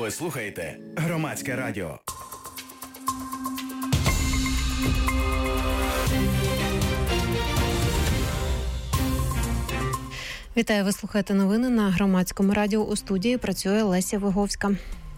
Ви слухаєте Громадське радіо. Вітаю, ви слухаєте новини на Громадському радіо. У студії працює Леся Виговська.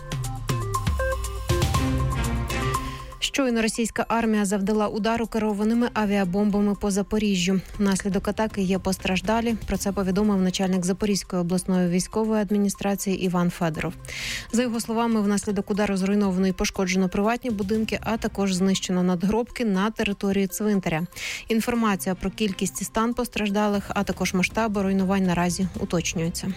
Щойно російська армія завдала удару керованими авіабомбами по Запоріжжю. Внаслідок атаки є постраждалі. Про це повідомив начальник Запорізької обласної військової адміністрації Іван Федоров. За його словами, внаслідок удару зруйновано і пошкоджено приватні будинки, а також знищено надгробки на території цвинтаря. Інформація про кількість і стан постраждалих, а також масштаби руйнувань наразі уточнюється.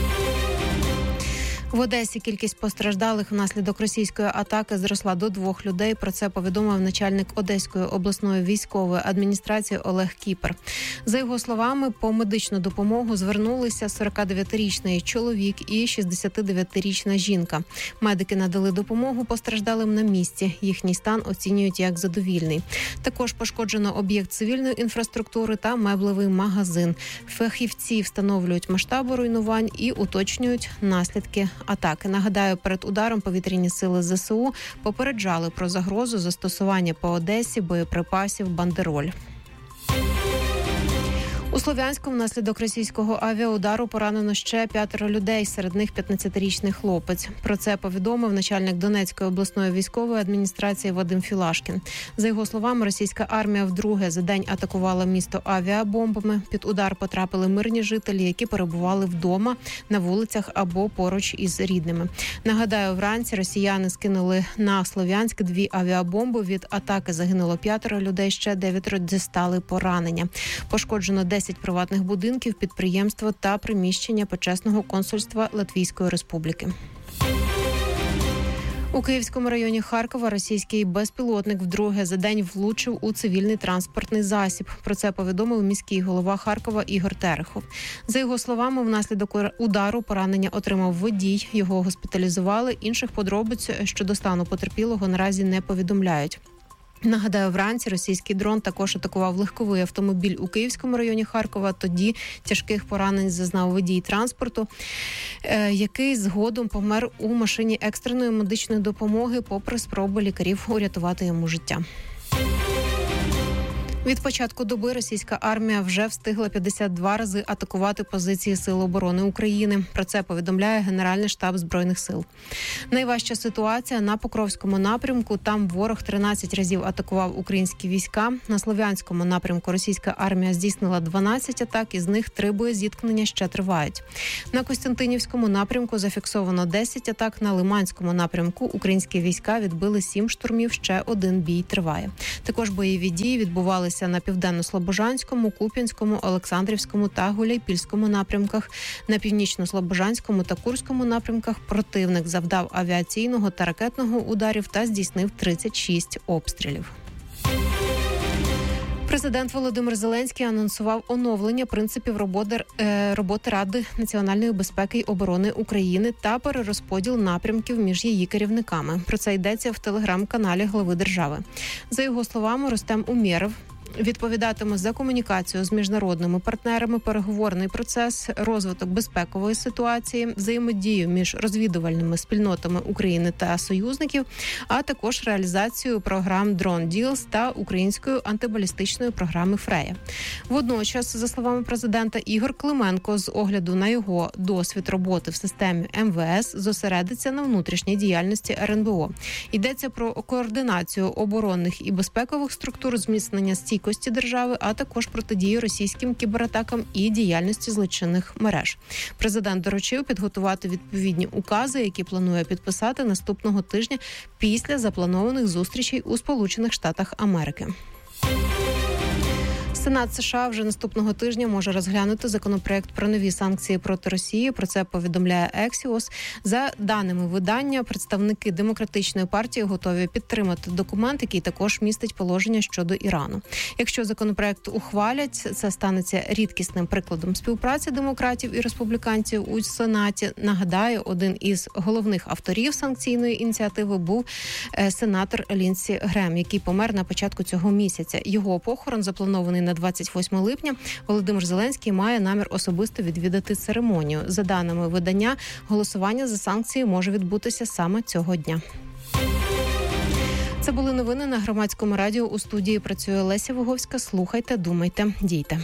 В Одесі кількість постраждалих внаслідок російської атаки зросла до 2 людей. Про це повідомив начальник Одеської обласної військової адміністрації Олег Кіпер. За його словами, по медичну допомогу звернулися 49-річний чоловік і 69-річна жінка. Медики надали допомогу постраждалим на місці. Їхній стан оцінюють як задовільний. Також пошкоджено об'єкт цивільної інфраструктури та меблевий магазин. Фахівці встановлюють масштаби руйнувань і уточнюють наслідки атаки. Нагадаю, перед ударом повітряні сили ЗСУ попереджали про загрозу застосування по Одесі боєприпасів «Бандероль». У Слов'янську внаслідок російського авіаудару поранено ще 5 людей, серед них 15-річний хлопець. Про це повідомив начальник Донецької обласної військової адміністрації Вадим Філашкін. За його словами, російська армія вдруге за день атакувала місто авіабомбами. Під удар потрапили мирні жителі, які перебували вдома, на вулицях або поруч із рідними. Нагадаю, вранці росіяни скинули на Слов'янськ 2 авіабомби. Від атаки загинуло 5 людей, ще 9 дістали поранення. Пошкоджено 10 приватних будинків, підприємства та приміщення почесного консульства Латвійської Республіки. У Київському районі Харкова російський безпілотник вдруге за день влучив у цивільний транспортний засіб. Про це повідомив міський голова Харкова Ігор Терехов. За його словами, внаслідок удару поранення отримав водій. Його госпіталізували. Інших подробиць щодо стану потерпілого наразі не повідомляють. Нагадаю, вранці російський дрон також атакував легковий автомобіль у Київському районі Харкова. Тоді тяжких поранень зазнав водій транспорту, який згодом помер у машині екстреної медичної допомоги, попри спроби лікарів урятувати йому життя. Від початку доби російська армія вже встигла 52 рази атакувати позиції Сил оборони України. Про це повідомляє Генеральний штаб Збройних сил. Найважча ситуація на Покровському напрямку. Там ворог 13 разів атакував українські війська. На Слов'янському напрямку російська армія здійснила 12 атак, із них 3 боєзіткнення ще тривають. На Костянтинівському напрямку зафіксовано 10 атак. На Лиманському напрямку українські війська відбили 7 штурмів, ще 1 бій триває. Також бойові дії відбувалися на Південно-Слобожанському, Куп'янському, Олександрівському та Гуляйпільському напрямках. На Північно-Слобожанському та Курському напрямках противник завдав авіаційного та ракетного ударів та здійснив 36 обстрілів. Президент Володимир Зеленський анонсував оновлення принципів роботи Ради національної безпеки і оборони України та перерозподіл напрямків між її керівниками. Про це йдеться в телеграм-каналі глави держави. За його словами, Рустем Умєров відповідатиме за комунікацію з міжнародними партнерами, переговорний процес, розвиток безпекової ситуації, взаємодію між розвідувальними спільнотами України та союзників, а також реалізацію програм Drone Deals та української антибалістичної програми «Фрея». Водночас, за словами президента, Ігор Клименко з огляду на його досвід роботи в системі МВС зосередиться на внутрішній діяльності РНБО. Йдеться про координацію оборонних і безпекових структур, зміцнення стійкості держави, а також протидію російським кібератакам і діяльності злочинних мереж. Президент доручив підготувати відповідні укази, які планує підписати наступного тижня після запланованих зустрічей у Сполучених Штатах Америки. Сенат США вже наступного тижня може розглянути законопроект про нові санкції проти Росії. Про це повідомляє Axios. За даними видання, представники Демократичної партії готові підтримати документ, який також містить положення щодо Ірану. Якщо законопроект ухвалять, це станеться рідкісним прикладом співпраці демократів і республіканців у Сенаті. Нагадаю, один із головних авторів санкційної ініціативи був сенатор Лінсі Грем, який помер на початку цього місяця. Його похорон запланований на 28 липня, Володимир Зеленський має намір особисто відвідати церемонію. За даними видання, голосування за санкції може відбутися саме цього дня. Це були новини на Громадському радіо. У студії працює Леся Вуговська. Слухайте, думайте, дійте.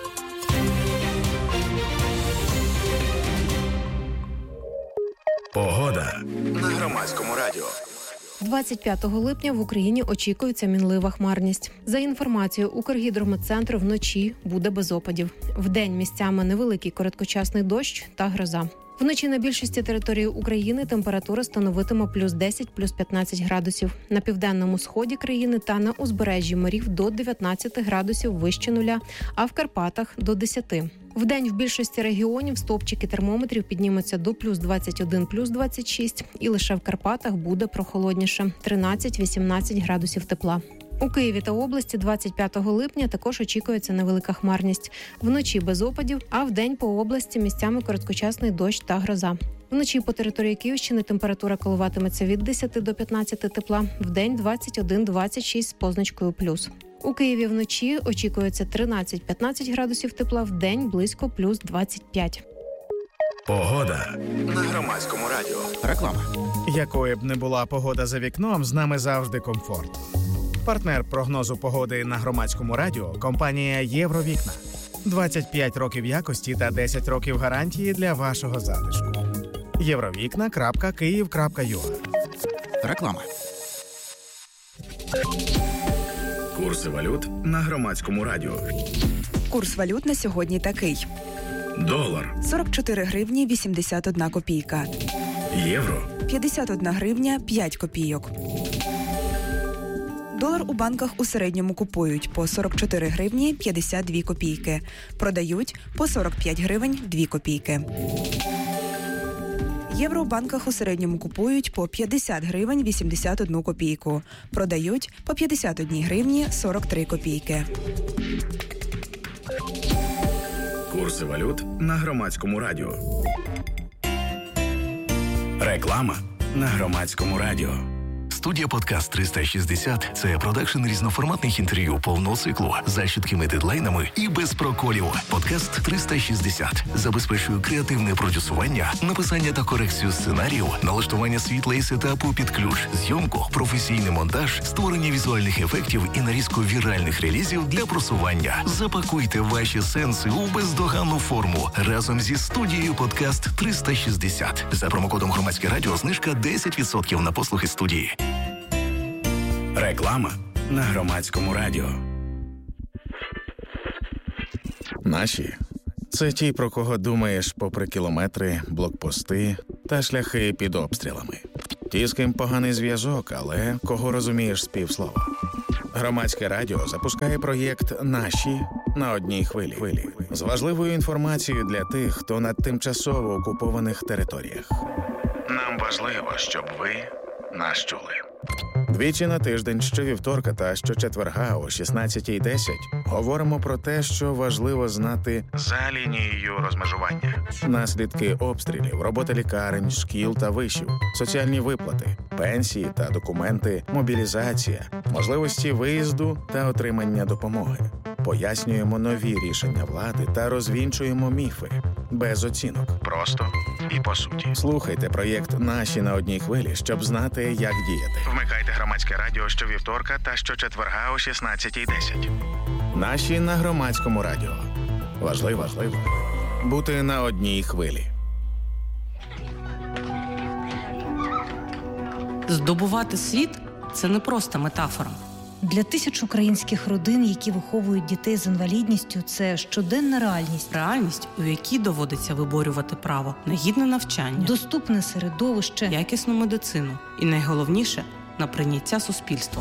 Погода на Громадському радіо. 25 липня в Україні очікується мінлива хмарність. За інформацією Укргідрометцентру, вночі буде без опадів. Вдень місцями невеликий короткочасний дощ та гроза. Вночі на більшості території України температура становитиме плюс 10, плюс 15 градусів. На південному сході країни та на узбережжі морів до 19 градусів вище нуля, а в Карпатах до 10. Вдень в більшості регіонів стовпчики термометрів піднімуться до плюс 21, плюс 26, і лише в Карпатах буде прохолодніше – 13-18 градусів тепла. У Києві та області 25 липня також очікується невелика хмарність. Вночі без опадів, а вдень по області місцями короткочасний дощ та гроза. Вночі по території Київщини температура коливатиметься від 10 до 15 тепла, вдень 21-26 з позначкою плюс. У Києві вночі очікується 13-15 градусів тепла, вдень близько плюс 25. Погода на Громадському радіо. Реклама. Якою б не була погода за вікном, з нами завжди комфорт. Партнер прогнозу погоди на Громадському радіо – компанія «Євровікна». 25 років якості та 10 років гарантії для вашого затишку. Євровікна.Київ.ua. Реклама. Курси валют на Громадському радіо. Курс валют на сьогодні такий. Долар. 44 гривні 81 копійка. Євро. 51 гривня 5 копійок. Долар у банках у середньому купують по 44 гривні 52 копійки. Продають по 45 гривень 2 копійки. Євро у банках у середньому купують по 50 гривень 81 копійку. Продають по 51 гривні 43 копійки. Курси валют на Громадському радіо. Реклама на Громадському радіо. Студія «Подкаст 360» – це продакшн різноформатних інтерв'ю повного циклу за чіткими дедлайнами і без проколів. «Подкаст 360» забезпечує креативне продюсування, написання та корекцію сценаріїв, налаштування світла і сетапу під ключ, зйомку, професійний монтаж, створення візуальних ефектів і нарізку віральних релізів для просування. Запакуйте ваші сенси у бездоганну форму разом зі студією «Подкаст 360». За промокодом «Громадське радіо» знижка 10% на послуги студії. Реклама на Громадському радіо. Наші – це ті, про кого думаєш попри кілометри, блокпости та шляхи під обстрілами. Ті, з ким поганий зв'язок, але кого розумієш з півслова. Громадське радіо запускає проєкт «Наші» на одній хвилі. З важливою інформацією для тих, хто на тимчасово окупованих територіях. Нам важливо, щоб ви нас чули. Двічі на тиждень, щовівторка та щочетверга о 16:10 говоримо про те, що важливо знати за лінією розмежування. Наслідки обстрілів, робота лікарень, шкіл та вишів, соціальні виплати, пенсії та документи, мобілізація, можливості виїзду та отримання допомоги. Пояснюємо нові рішення влади та розвінчуємо міфи. Без оцінок. Просто і по суті. Слухайте проєкт «Наші» на одній хвилі, щоб знати, як діяти. Вмикайте Громадське радіо щовівторка та щочетверга о 16:10. «Наші» на Громадському радіо. Важливо бути на одній хвилі. Здобувати світ – це не просто метафора. Для тисяч українських родин, які виховують дітей з інвалідністю, це щоденна реальність. Реальність, у якій доводиться виборювати право на гідне навчання, доступне середовище, якісну медицину і, найголовніше, на прийняття суспільством.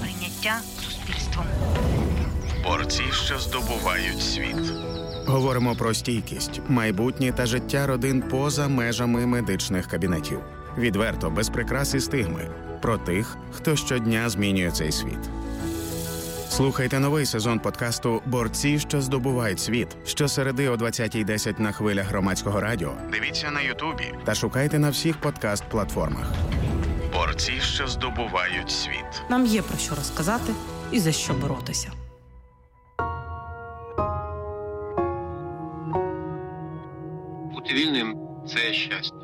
Борці, що здобувають світ. Говоримо про стійкість, майбутнє та життя родин поза межами медичних кабінетів. Відверто, без прикрас і стигми. Про тих, хто щодня змінює цей світ. Слухайте новий сезон подкасту «Борці, що здобувають світ» щосереди о 20:10 на хвилях Громадського радіо. Дивіться на Ютубі та шукайте на всіх подкаст-платформах. Борці, що здобувають світ. Нам є про що розказати і за що боротися. це щастя.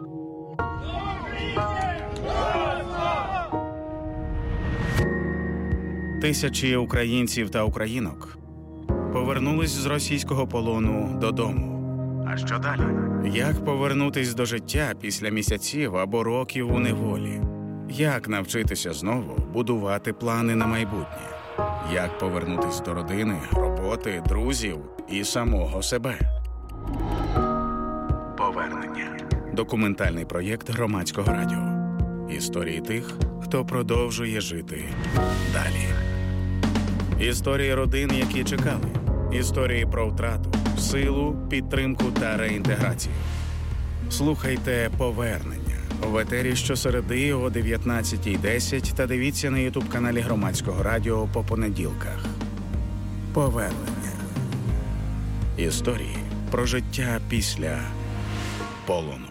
Тисячі українців та українок повернулись з російського полону додому. А що далі? Як повернутись до життя після місяців або років у неволі? Як навчитися знову будувати плани на майбутнє? Як повернутись до родини, роботи, друзів і самого себе? Повернення. Документальний проєкт Громадського радіо. Історії тих, хто продовжує жити далі. Історії родин, які чекали. Історії про втрату, силу, підтримку та реінтеграцію. Слухайте «Повернення» в етері щосереди о 19:10 та дивіться на ютуб-каналі Громадського радіо по понеділках. «Повернення». Історії про життя після полону.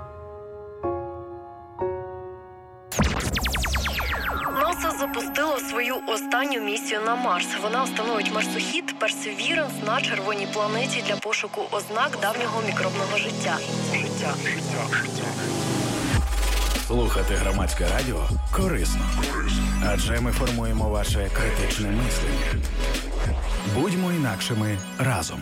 НАСА запустило свою останню місію на Марс. Вона встановить марсохід Perseverance на червоній планеті для пошуку ознак давнього мікробного життя. Слухати Громадське радіо корисно. Адже ми формуємо ваше критичне мислення. Будьмо інакшими разом.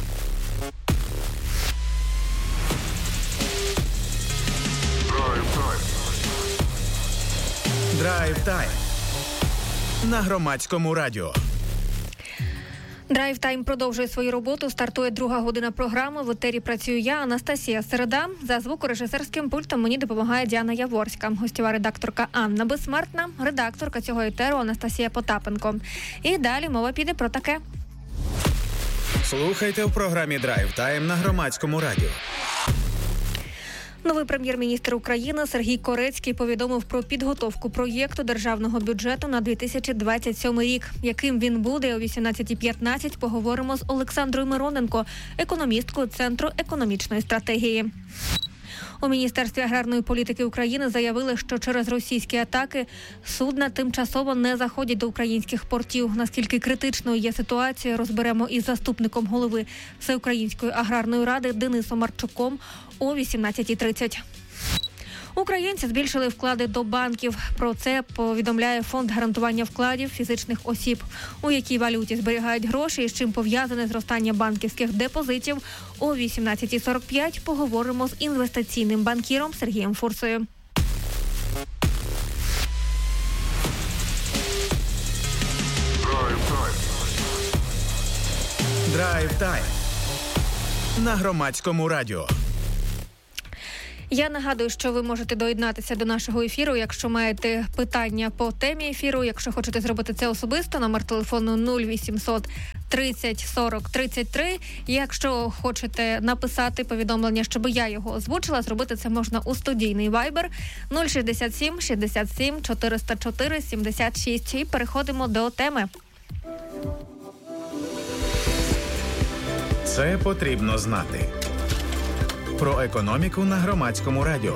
Драйв-тайм на Громадському радіо. Драйв-тайм продовжує свою роботу. Стартує друга година програми. В етері працюю я, Анастасія Середа. За звукорежисерським пультом мені допомагає Діана Яворська. Гостєва редакторка Анна Безсмертна, редакторка цього етеру Анастасія Потапенко. І далі мова піде про таке. Слухайте в програмі «Драйв-тайм» на Громадському радіо. Новий прем'єр-міністр України Сергій Корецький повідомив про підготовку проєкту державного бюджету на 2027 рік. Яким він буде, о 18:15 поговоримо з Олександрою Мироненко, економісткою Центру економічної стратегії. У Міністерстві аграрної політики України заявили, що через російські атаки судна тимчасово не заходять до українських портів. Наскільки критичною є ситуація, розберемо із заступником голови Всеукраїнської аграрної ради Денисом Марчуком о 18:30. Українці збільшили вклади до банків. Про це повідомляє Фонд гарантування вкладів фізичних осіб. У якій валюті зберігають гроші і з чим пов'язане зростання банківських депозитів, о 18:45 поговоримо з інвестиційним банкіром Сергієм Фурсою. Драйв-тайм на Громадському радіо. Я нагадую, що ви можете доєднатися до нашого ефіру, якщо маєте питання по темі ефіру. Якщо хочете зробити це особисто, номер телефону 0800 30 40 33. Якщо хочете написати повідомлення, щоб я його озвучила, зробити це можна у студійний вайбер 067 67 404 76. І переходимо до теми. Це потрібно знати. Про економіку на Громадському радіо.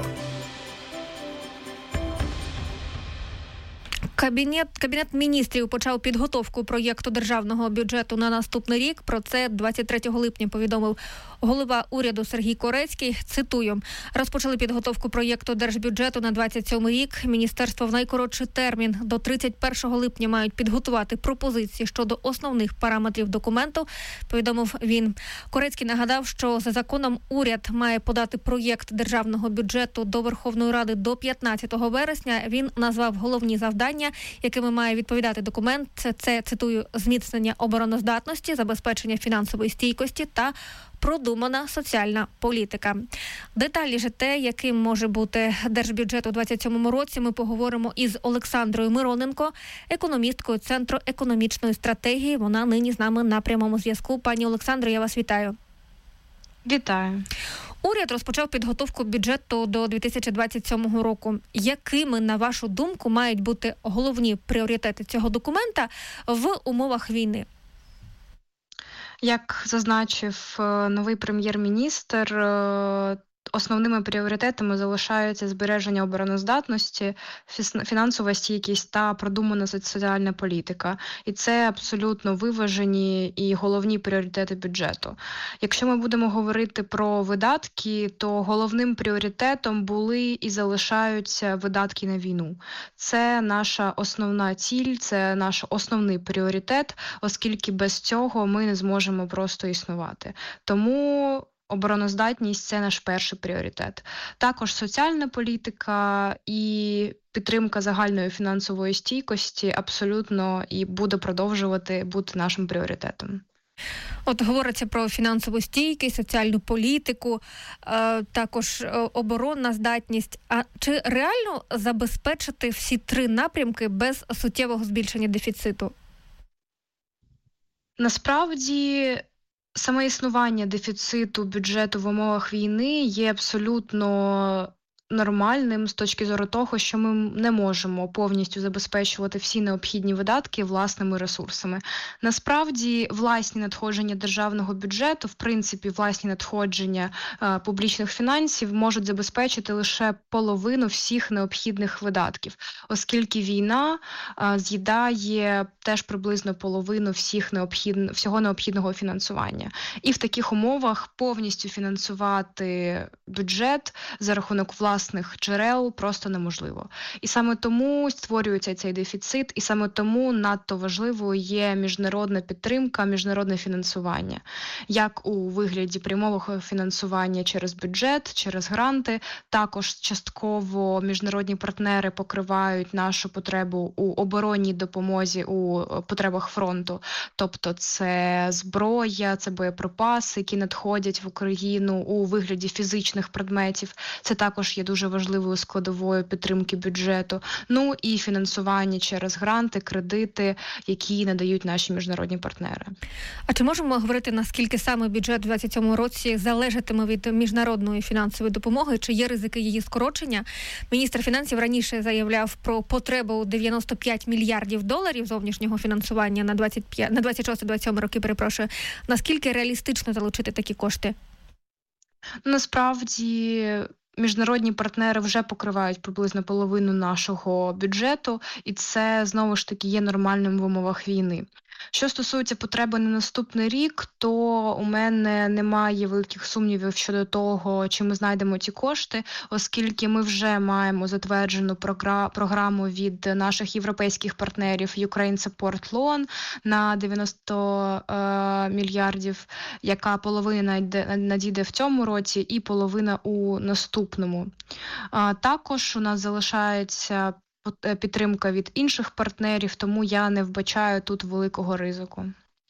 Кабінет міністрів почав підготовку проєкту державного бюджету на наступний рік. Про це 23 липня повідомив голова уряду Сергій Корецький. Цитую: розпочали підготовку проєкту держбюджету на 27 рік. Міністерство в найкоротший термін до 31 липня мають підготувати пропозиції щодо основних параметрів документу, повідомив він. Корецький нагадав, що за законом уряд має подати проєкт державного бюджету до Верховної Ради до 15 вересня. Він назвав головні завдання, якими має відповідати документ. Це, цитую, зміцнення обороноздатності, забезпечення фінансової стійкості та продумана соціальна політика. Детальніше те, яким може бути держбюджет у 2027 році, ми поговоримо із Олександрою Мироненко, економісткою Центру економічної стратегії. Вона нині з нами на прямому зв'язку. Пані Олександро, я вас вітаю. Вітаю. Уряд розпочав підготовку бюджету до 2027 року. Якими, на вашу думку, мають бути головні пріоритети цього документа в умовах війни? Як зазначив новий прем'єр-міністр, основними пріоритетами залишаються збереження обороноздатності, фінансова стійкість та продумана соціальна політика. І це абсолютно виважені і головні пріоритети бюджету. Якщо ми будемо говорити про видатки, то головним пріоритетом були і залишаються видатки на війну. Це наша основна ціль, це наш основний пріоритет, оскільки без цього ми не зможемо просто існувати. Тому обороноздатність – це наш перший пріоритет. Також соціальна політика і підтримка загальної фінансової стійкості абсолютно і буде продовжувати бути нашим пріоритетом. От говориться про фінансову стійкість, соціальну політику, також оборонна здатність. А чи реально забезпечити всі три напрямки без суттєвого збільшення дефіциту? Насправді, саме існування дефіциту бюджету в умовах війни є абсолютно нормальним з точки зору того, що ми не можемо повністю забезпечувати всі необхідні видатки власними ресурсами. Насправді, власні надходження державного бюджету, в принципі, власні надходження публічних фінансів можуть забезпечити лише половину всіх необхідних видатків, оскільки війна з'їдає теж приблизно половину всього необхідного фінансування. І в таких умовах повністю фінансувати бюджет за рахунок власних джерел просто неможливо. І саме тому створюється цей дефіцит, і саме тому надто важливою є міжнародна підтримка, міжнародне фінансування. Як у вигляді прямого фінансування через бюджет, через гранти, також частково міжнародні партнери покривають нашу потребу у оборонній допомозі, у потребах фронту. Тобто це зброя, це боєприпаси, які надходять в Україну у вигляді фізичних предметів. Це також є дуже важливою складовою підтримки бюджету. Ну і фінансування через гранти, кредити, які надають наші міжнародні партнери. А чи можемо говорити, наскільки саме бюджет у 2027 році залежатиме від міжнародної фінансової допомоги? Чи є ризики її скорочення? Міністр фінансів раніше заявляв про потребу у 95 мільярдів доларів зовнішнього фінансування на 26-27 роки, перепрошую. Наскільки реалістично залучити такі кошти? Насправді, міжнародні партнери вже покривають приблизно половину нашого бюджету, і це, знову ж таки, є нормальним в умовах війни. Що стосується потреби на наступний рік, то у мене немає великих сумнівів щодо того, чи ми знайдемо ті кошти, оскільки ми вже маємо затверджену програму від наших європейських партнерів Ukraine Support Loan на 90 мільярдів, яка половина надійде в цьому році і половина у наступному. Також у нас залишається підтримка від інших партнерів, тому я не вбачаю тут великого ризику.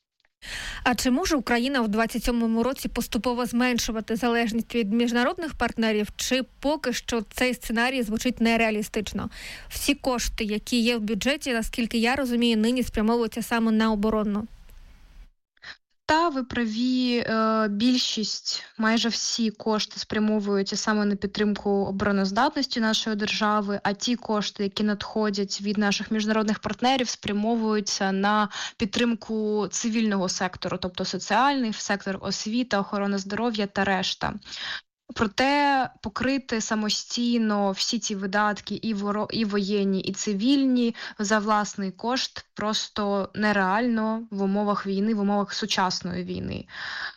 А чи може Україна в 2027 році поступово зменшувати залежність від міжнародних партнерів, чи поки що цей сценарій звучить нереалістично? Всі кошти, які є в бюджеті, наскільки я розумію, нині спрямовуються саме на оборонну. Та ви праві, більшість, майже всі кошти спрямовуються саме на підтримку обороноздатності нашої держави, а ті кошти, які надходять від наших міжнародних партнерів, спрямовуються на підтримку цивільного сектору, тобто соціальний сектор, освіта, охорона здоров'я та решта. Проте покрити самостійно всі ці видатки, і воєнні, і цивільні, за власний кошт просто нереально в умовах війни, в умовах сучасної війни.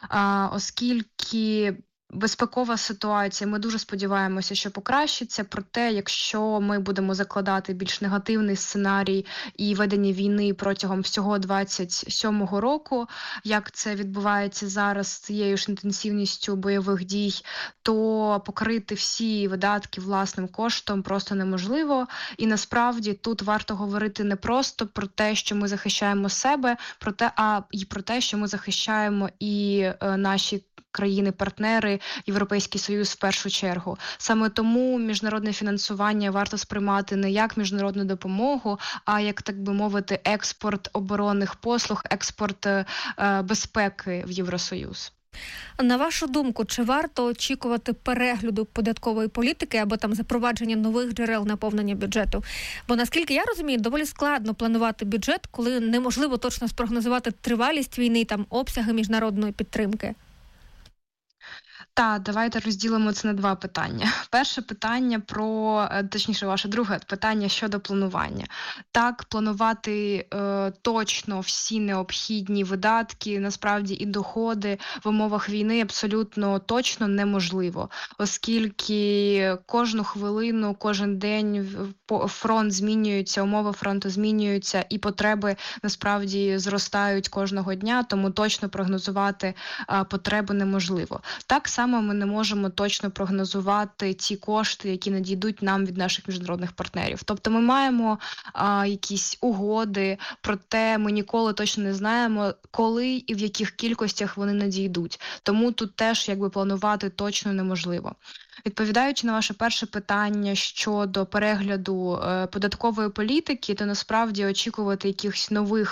Оскільки безпекова ситуація, ми дуже сподіваємося, що покращиться, проте якщо ми будемо закладати більш негативний сценарій і ведення війни протягом всього 27-го року, як це відбувається зараз з цією ж інтенсивністю бойових дій, то покрити всі видатки власним коштом просто неможливо. І насправді тут варто говорити не просто про те, що ми захищаємо себе, а й про те, що ми захищаємо і наші країни-партнери, Європейський Союз в першу чергу. Саме тому міжнародне фінансування варто сприймати не як міжнародну допомогу, а як, так би мовити, експорт оборонних послуг, експорт безпеки в Євросоюз. На вашу думку, чи варто очікувати перегляду податкової політики або там запровадження нових джерел наповнення бюджету? Бо, наскільки я розумію, доволі складно планувати бюджет, коли неможливо точно спрогнозувати тривалість війни, там обсяги міжнародної підтримки. Так, давайте розділимо це на два питання. Перше питання точніше, ваше друге питання щодо планування. Так, планувати точно всі необхідні видатки, насправді і доходи в умовах війни абсолютно точно неможливо, оскільки кожну хвилину, кожен день фронт змінюється, умови фронту змінюються і потреби насправді зростають кожного дня, тому точно прогнозувати потреби неможливо. Так само ми не можемо точно прогнозувати ті кошти, які надійдуть нам від наших міжнародних партнерів. Тобто ми маємо якісь угоди, проте ми ніколи точно не знаємо, коли і в яких кількостях вони надійдуть. Тому тут теж планувати точно неможливо. Відповідаючи на ваше перше питання щодо перегляду податкової політики, то насправді очікувати якихось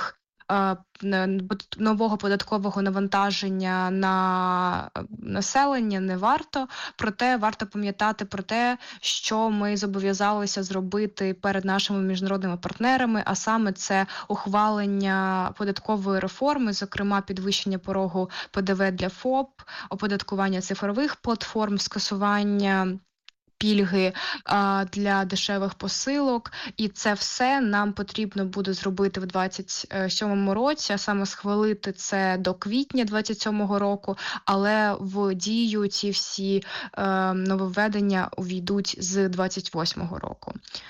нового податкового навантаження на населення не варто, проте варто пам'ятати про те, що ми зобов'язалися зробити перед нашими міжнародними партнерами, а саме це ухвалення податкової реформи, зокрема підвищення порогу ПДВ для ФОП, оподаткування цифрових платформ, скасування пільги для дешевих посилок, і це все нам потрібно буде зробити в 2027 році, а саме схвалити це до квітня 2027 року, але в дію ці всі нововведення увійдуть з 2028 року.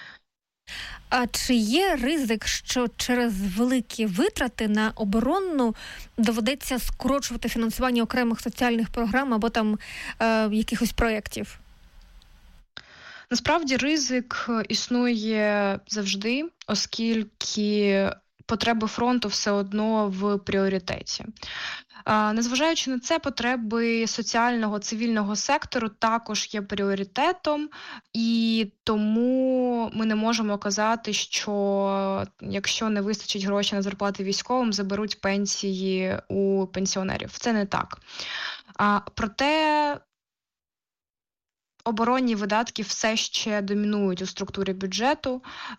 А чи є ризик, що через великі витрати на оборонну доведеться скорочувати фінансування окремих соціальних програм або там якихось проєктів? Насправді ризик існує завжди, оскільки потреби фронту все одно в пріоритеті. Незважаючи на це, потреби соціального, цивільного сектору також є пріоритетом, і тому ми не можемо казати, що якщо не вистачить грошей на зарплати військовим, заберуть пенсії у пенсіонерів. Це не так. Проте оборонні видатки все ще домінують у структурі бюджету,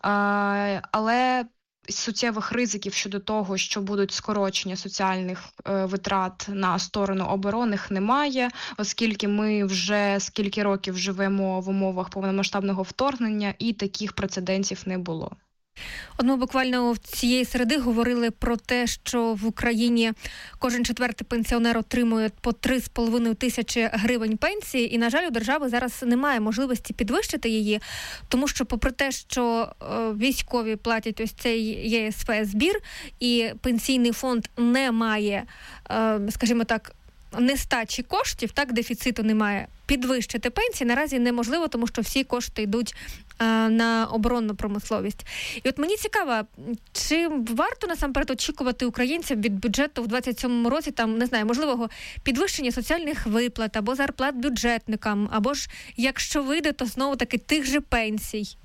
але суттєвих ризиків щодо того, що будуть скорочення соціальних витрат на сторону оборонних, немає, оскільки ми вже скільки років живемо в умовах повномасштабного вторгнення і таких прецедентів не було. От ми буквально цієї середи говорили про те, що в Україні кожен четвертий пенсіонер отримує по 3,5 тисячі гривень пенсії, і, на жаль, у держави зараз немає можливості підвищити її, тому що попри те, що військові платять ось цей ЄСВ-збір, і пенсійний фонд не має, скажімо так, нестачі коштів, так, дефіциту немає, підвищити пенсії наразі неможливо, тому що всі кошти йдуть на оборонну промисловість. І от мені цікаво, чи варто насамперед очікувати українцям від бюджету в 2027 році, там, не знаю, можливого підвищення соціальних виплат, або зарплат бюджетникам, або ж, якщо вийде, то знову-таки тих же пенсій?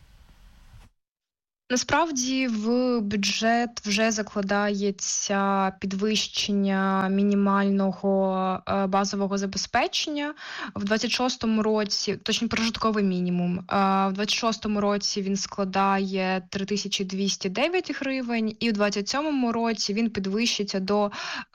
Насправді в бюджет вже закладається підвищення мінімального базового забезпечення. В 26-му році, точно прожитковий мінімум, в 26-му році він складає 3209 гривень, і в 27-му році він підвищиться до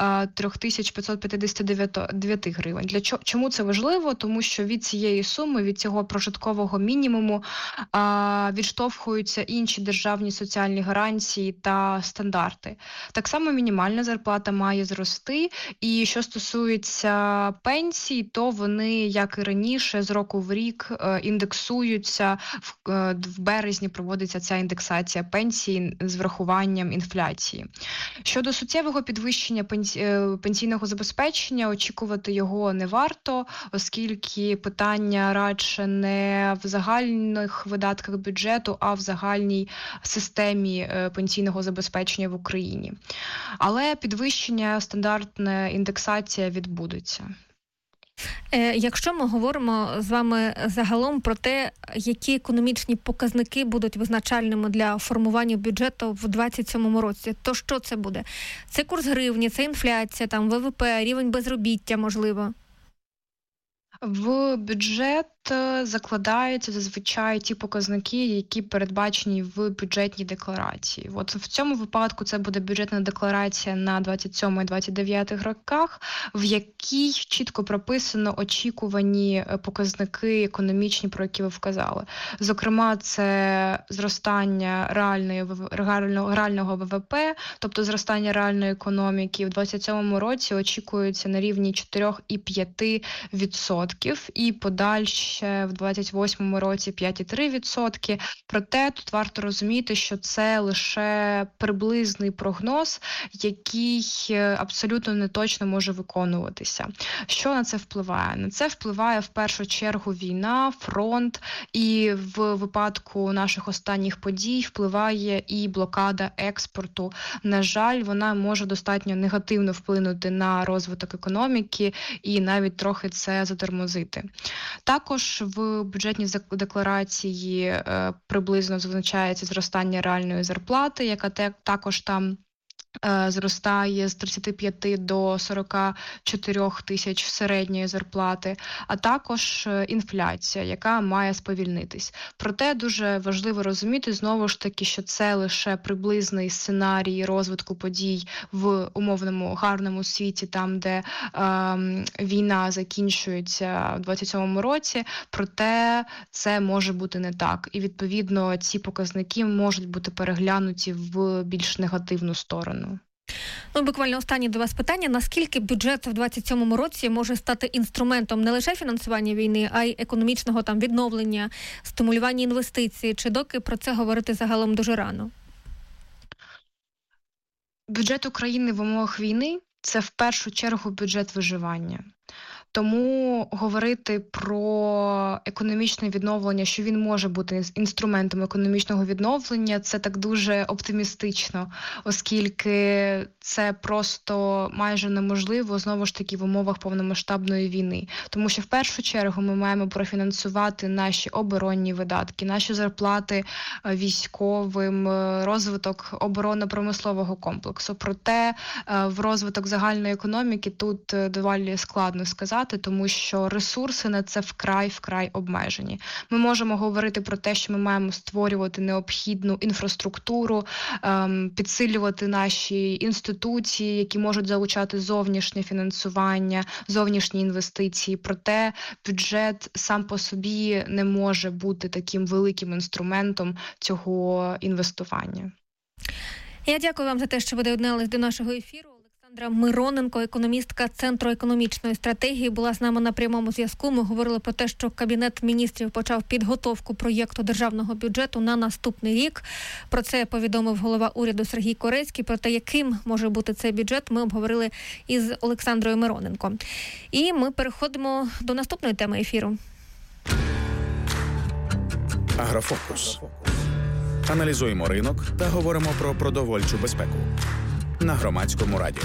3559 гривень. Чому це важливо? Тому що від цієї суми, від цього прожиткового мінімуму відштовхуються інші державні соціальні гарантії та стандарти. Так само мінімальна зарплата має зрости, і що стосується пенсій, то вони, як і раніше, з року в рік індексуються, в березні проводиться ця індексація пенсій з врахуванням інфляції. Щодо суттєвого підвищення пенсійного забезпечення, очікувати його не варто, оскільки питання радше не в загальних видатках бюджету, а в загальній системі пенсійного забезпечення в Україні. Але підвищення, стандартна індексація відбудеться. Якщо ми говоримо з вами загалом про те, які економічні показники будуть визначальними для формування бюджету в 2027 році, то що це буде? Це курс гривні, це інфляція, там ВВП, рівень безробіття, можливо? В бюджет закладаються зазвичай ті показники, які передбачені в бюджетній декларації. От в цьому випадку це буде бюджетна декларація на 27-29 роках, в якій чітко прописано очікувані показники економічні, про які ви вказали. Зокрема, це зростання реального ВВП, тобто зростання реальної економіки в 27-му році очікується на рівні 4,5% і подальше в 28-му році 5,3%. Проте тут варто розуміти, що це лише приблизний прогноз, який абсолютно не точно може виконуватися. Що на це впливає? На це впливає в першу чергу війна, фронт, і в випадку наших останніх подій впливає і блокада експорту. На жаль, вона може достатньо негативно вплинути на розвиток економіки і навіть трохи це затормозити. Також в бюджетній декларації приблизно зазначається зростання реальної зарплати, яка також там зростає з 35 до 44 тисяч середньої зарплати, а також інфляція, яка має сповільнитись. Проте дуже важливо розуміти, знову ж таки, що це лише приблизний сценарій розвитку подій в умовному гарному світі, там, де війна закінчується в 27-му році, проте це може бути не так. І, відповідно, ці показники можуть бути переглянуті в більш негативну сторону. Ну, буквально останнє до вас питання. Наскільки бюджет в 27-му році може стати інструментом не лише фінансування війни, а й економічного там відновлення, стимулювання інвестицій? Чи доки про це говорити загалом дуже рано? Бюджет України в умовах війни – це в першу чергу бюджет виживання. Тому говорити про економічне відновлення, що він може бути інструментом економічного відновлення, це так дуже оптимістично, оскільки це просто майже неможливо, знову ж таки, в умовах повномасштабної війни. Тому що в першу чергу ми маємо профінансувати наші оборонні видатки, наші зарплати військовим, розвиток оборонно-промислового комплексу. Проте в розвиток загальної економіки тут доволі складно сказати, тому що ресурси на це вкрай обмежені. Ми можемо говорити про те, що ми маємо створювати необхідну інфраструктуру, підсилювати наші інституції, які можуть залучати зовнішнє фінансування, зовнішні інвестиції. Проте бюджет сам по собі не може бути таким великим інструментом цього інвестування. Я дякую вам за те, що ви доєдналися до нашого ефіру. Олександра Мироненко, економістка Центру економічної стратегії, була з нами на прямому зв'язку. Ми говорили про те, що Кабінет міністрів почав підготовку проєкту державного бюджету на наступний рік. Про це повідомив голова уряду Сергій Корецький. Про те, яким може бути цей бюджет, ми обговорили із Олександрою Мироненко. І ми переходимо до наступної теми ефіру. Агрофокус. Аналізуємо ринок та говоримо про продовольчу безпеку. На Громадському радіо.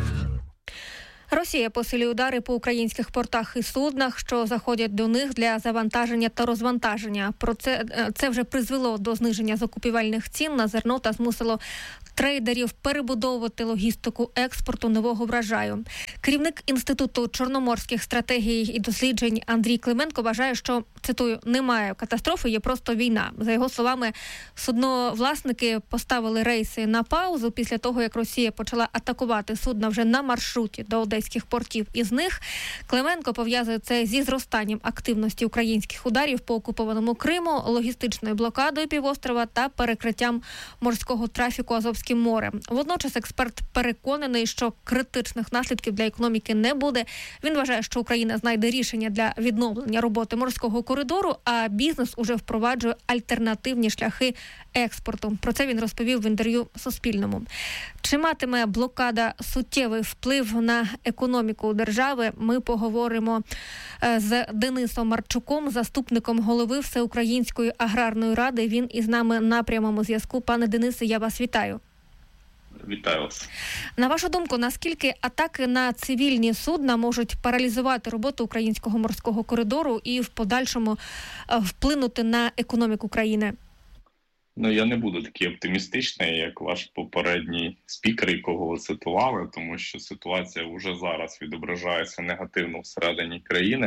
Росія посилює удари по українських портах і суднах, що заходять до них для завантаження та розвантаження. Це вже призвело до зниження закупівельних цін на зерно та змусило трейдерів перебудовувати логістику експорту нового врожаю. Керівник Інституту чорноморських стратегій і досліджень Андрій Клименко вважає, що, цитую, немає катастрофи, є просто війна. За його словами, судновласники поставили рейси на паузу після того, як Росія почала атакувати судна вже на маршруті до одеських портів. Із них Клименко пов'язує це зі зростанням активності українських ударів по окупованому Криму, логістичною блокадою півострова та перекриттям морського трафіку Азовським морем. Водночас експерт переконаний, що критичних наслідків для економіки не буде. Він вважає, що Україна знайде рішення для відновлення роботи морського коридору, а бізнес уже впроваджує альтернативні шляхи експорту. Про це він розповів в інтерв'ю Суспільному. Чи матиме блокада суттєвий вплив на економіку держави? Ми поговоримо з Денисом Марчуком, заступником голови Всеукраїнської аграрної ради. Він із нами на прямому зв'язку. Пане Денисе, я вас вітаю. Вітаю вас. На вашу думку, наскільки атаки на цивільні судна можуть паралізувати роботу українського морського коридору і в подальшому вплинути на економіку країни? Я не буду такий оптимістичний, як ваш попередній спікер, якого ви цитували, тому що ситуація вже зараз відображається негативно всередині країни.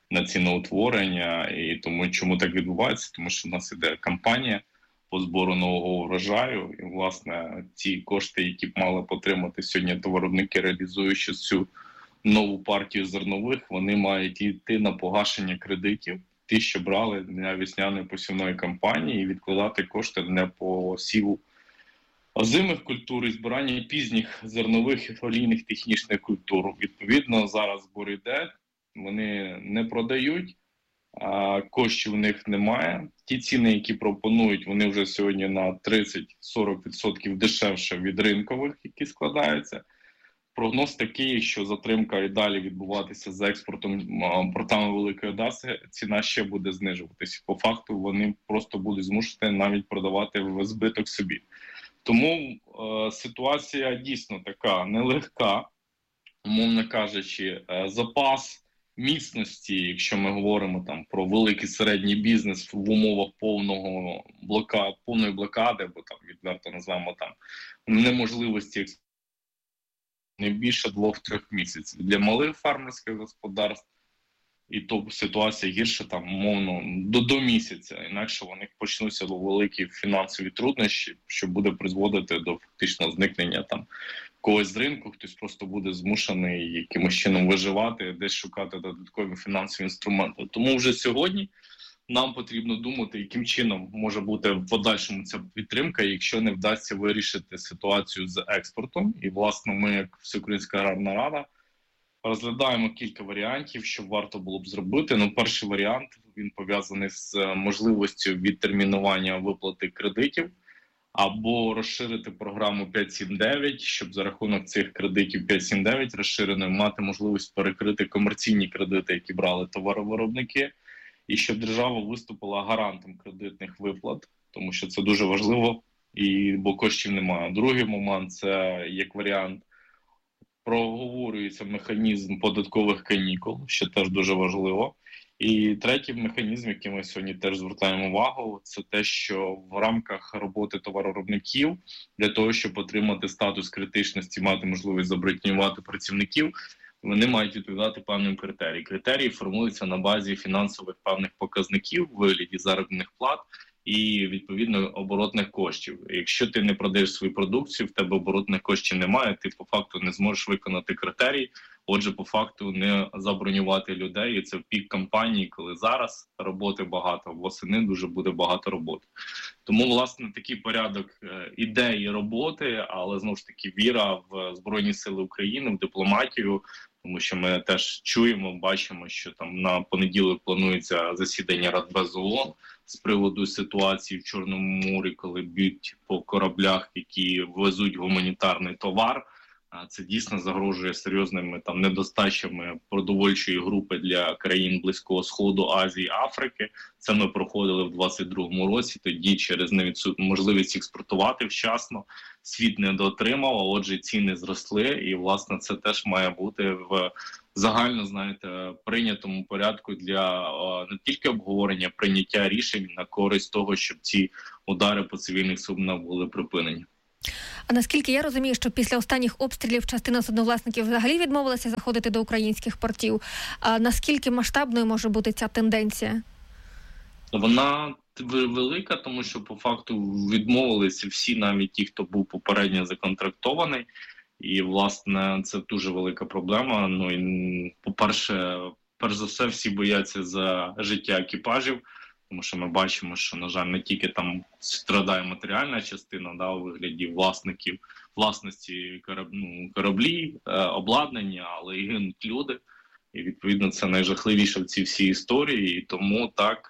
на ціноутворення. І тому чому так відбувається? Тому що в нас іде кампанія по збору нового врожаю. І, власне, ці кошти, які б мали отримати сьогодні товаровиробники, реалізуючи цю нову партію зернових, вони мають йти на погашення кредитів, ті, що брали для весняної посівної кампанії, і відкладати кошти не по посіву озимих культур і збирання пізніх зернових і олійних технічних культур. Відповідно, зараз збор йде, вони не продають, коштів у них немає. Ті ціни, які пропонують, вони вже сьогодні на 30-40% дешевше від ринкових, які складаються. Прогноз такий, що затримка і далі відбуватися з експортом портами Великої Одеси, ціна ще буде знижуватися. По факту вони просто будуть змушені навіть продавати в збиток собі. Тому ситуація дійсно така нелегка, умовно кажучи, запас міцності, якщо ми говоримо там про великий середній бізнес в умовах повної блокади, або там відверто називаємо там неможливості не більше 2-3 місяців. Для малих фермерських господарств і то ситуація гірша там, умовно, до місяця. Інакше у них почнуться великі фінансові труднощі, що буде призводити до фактичного зникнення там когось з ринку, хтось просто буде змушений якимось чином виживати, десь шукати додаткові фінансові інструменти. Тому вже сьогодні нам потрібно думати, яким чином може бути в подальшому ця підтримка, якщо не вдасться вирішити ситуацію з експортом. І, власне, ми, як Всеукраїнська аграрна рада, розглядаємо кілька варіантів, що варто було б зробити. Перший варіант, він пов'язаний з можливістю відтермінування виплати кредитів, або розширити програму 5.7.9, щоб за рахунок цих кредитів 5.7.9 розширеної мати можливість перекрити комерційні кредити, які брали товаровиробники, і щоб держава виступила гарантом кредитних виплат, тому що це дуже важливо, бо коштів немає. Другий момент – це, як варіант, проговорюється механізм податкових канікул, що теж дуже важливо. І третій механізм, який ми сьогодні теж звертаємо увагу, це те, що в рамках роботи товаровиробників для того, щоб отримати статус критичності, мати можливість забронювати працівників, вони мають відповідати певним критеріям. Критерії формуються на базі фінансових певних показників у вигляді заробітних плат і, відповідно, оборотних коштів. Якщо ти не продаєш свою продукцію, в тебе оборотних коштів немає, ти по факту не зможеш виконати критерії, отже, по факту не забронювати людей. І це в пік кампанії, коли зараз роботи багато, восени дуже буде багато роботи. Тому, власне, такий порядок ідеї роботи, але, знову ж таки, віра в Збройні Сили України, в дипломатію, тому що ми теж чуємо, бачимо, що там на понеділок планується засідання Радбез ООН з приводу ситуації в Чорному морі, коли б'ють по кораблях, які везуть гуманітарний товар. Це дійсно загрожує серйозними там недостачами продовольчої групи для країн Близького Сходу, Азії, Африки. Це ми проходили в 2022 році. Тоді через можливість експортувати вчасно світ не дотримав, а отже ціни зросли. І, власне, це теж має бути в загально, знаєте, прийнятому порядку для не тільки обговорення, прийняття рішень на користь того, щоб ці удари по цивільних суднах були припинені. А наскільки я розумію, що після останніх обстрілів частина судновласників взагалі відмовилася заходити до українських портів. А наскільки масштабною може бути ця тенденція? Вона велика, тому що по факту відмовилися всі, навіть ті, хто був попередньо законтрактований. І, власне, це дуже велика проблема. Ну, і, по-перше, перш за все, всі бояться за життя екіпажів. Тому що ми бачимо, що, на жаль, не тільки там страдає матеріальна частина, у вигляді власності кораблі, обладнання, але і гинуть люди. І, відповідно, це найжахливіше в цій всій історії. І тому так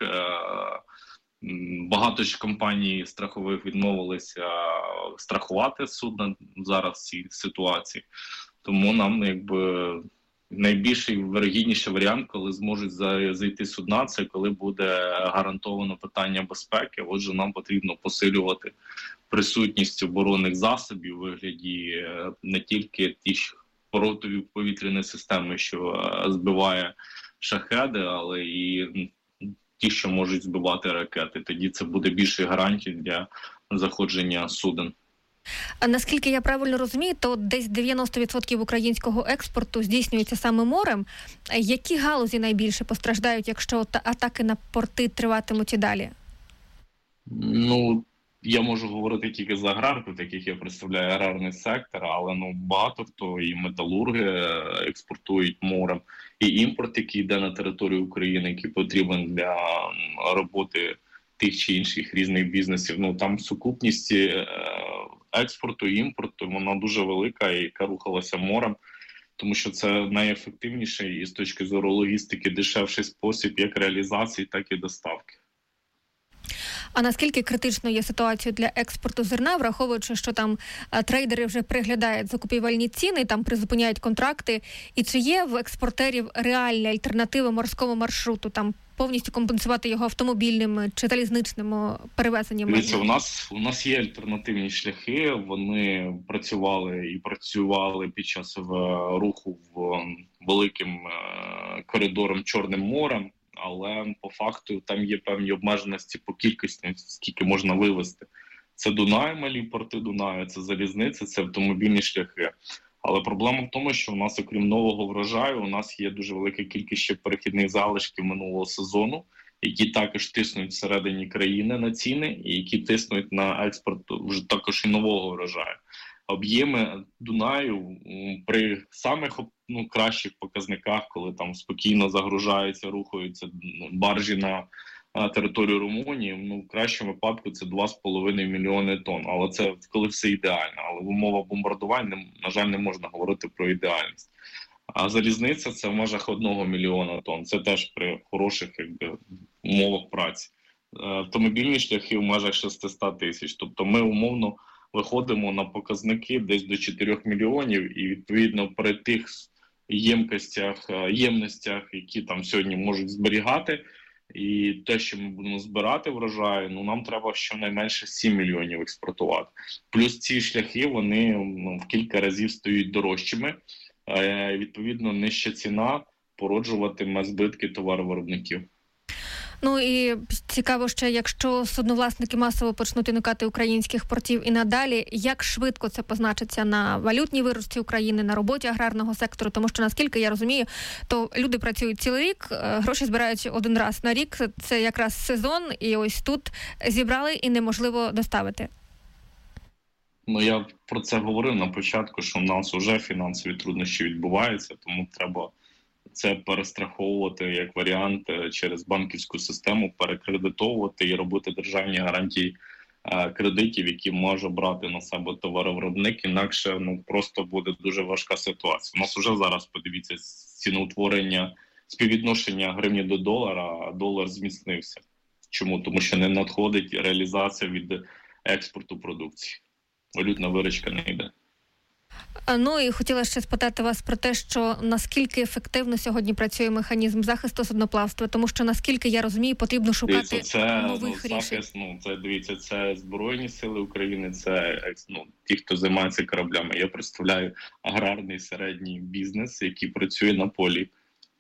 багато ж компаній страхових відмовилися страхувати судна зараз в цій ситуації. Тому нам, найбільший вирогідніший варіант, коли зможуть зайти судна, це коли буде гарантовано питання безпеки. Отже, нам потрібно посилювати присутність оборонних засобів у вигляді не тільки ті противі повітряної системи, що збиває шахеди, але і ті, що можуть збивати ракети. Тоді це буде більше гарантій для заходження суден. А наскільки я правильно розумію, то десь 90% українського експорту здійснюється саме морем. Які галузі найбільше постраждають, якщо атаки на порти триватимуть і далі? Ну, я можу говорити тільки за аграрку, так як я представляю аграрний сектор, але багато хто і металурги експортують морем, і імпорт, який йде на територію України, який потрібен для роботи тих чи інших різних бізнесів. Там сукупність експорту і імпорту, вона дуже велика, яка рухалася морем, тому що це найефективніший і з точки зору логістики дешевший спосіб як реалізації, так і доставки. А наскільки критично є ситуація для експорту зерна, враховуючи, що там трейдери вже переглядають закупівельні ціни, там призупиняють контракти, і чи є в експортерів реальні альтернативи морському маршруту, там повністю компенсувати його автомобільним чи залізничним перевезенням? У нас є альтернативні шляхи, вони працювали під час руху великим коридором Чорним морем, але по факту там є певні обмеженості по кількості, скільки можна вивезти. Це Дунай, малі порти Дунаю, це залізниця, це автомобільні шляхи. Але проблема в тому, що у нас, окрім нового врожаю, у нас є дуже велика кількість ще перехідних залишків минулого сезону, які також тиснуть всередині країни на ціни і які тиснуть на експорт вже також і нового врожаю. Об'єми Дунаю при самих кращих показниках, коли там спокійно загружаються, рухаються баржі на територію Румунії, в кращому випадку це 2,5 мільйони тонн. Але це коли все ідеально. Але в умовах бомбардувань, на жаль, не можна говорити про ідеальність. А залізниця – це в межах 1 мільйона тонн. Це теж при хороших умовах праці. Автомобільні шляхи в межах 600 тисяч. Тобто ми умовно виходимо на показники десь до 4 мільйонів, і відповідно при тих ємностях, які там сьогодні можуть зберігати, і те, що ми будемо збирати врожай, нам треба щонайменше 7 мільйонів експортувати. Плюс ці шляхи, вони в кілька разів стають дорожчими, відповідно нижча ціна породжуватиме збитки товаровиробників. І цікаво ще, якщо судновласники масово почнуть уникати українських портів і надалі, як швидко це позначиться на валютній виручці України, на роботі аграрного сектору? Тому що, наскільки я розумію, то люди працюють цілий рік, гроші збирають один раз на рік, це якраз сезон, і ось тут зібрали і неможливо доставити. Я про це говорив на початку, що в нас вже фінансові труднощі відбуваються, тому треба це перестраховувати як варіант через банківську систему, перекредитовувати і робити державні гарантії кредитів, які може брати на себе товаровиробник, інакше просто буде дуже важка ситуація. У нас вже зараз, подивіться, ціноутворення, співвідношення гривні до долара, а долар зміцнився. Чому? Тому що не надходить реалізація від експорту продукції. Валютна виручка не йде. І хотіла ще спитати вас про те, що наскільки ефективно сьогодні працює механізм захисту судноплавства, тому що, наскільки я розумію, потрібно шукати нових рішень. Це Збройні сили України, це ті, хто займається кораблями. Я представляю аграрний середній бізнес, який працює на полі.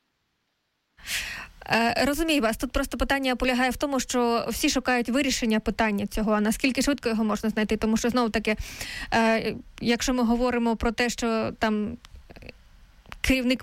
Розумію вас. Тут просто питання полягає в тому, що всі шукають вирішення питання цього, а наскільки швидко його можна знайти. Тому що, знову-таки, якщо ми говоримо про те, що там керівник